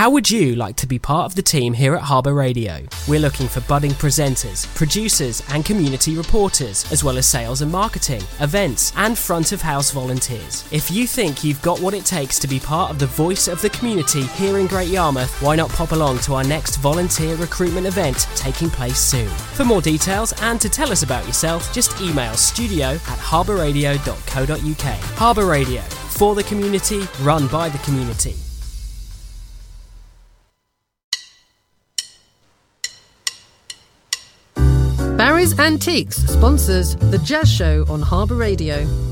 How would you like to be part of the team here at Harbour Radio? We're looking for budding presenters, producers and community reporters, as well as sales and marketing, events and front of house volunteers. If you think you've got what it takes to be part of the voice of the community here in Great Yarmouth, why not pop along to our next volunteer recruitment event taking place soon? For more details and to tell us about yourself, just email studio@harbourradio.co.uk. Harbour Radio, for the community, run by the community. Barry's Antiques sponsors the Jazz Show on Harbour Radio.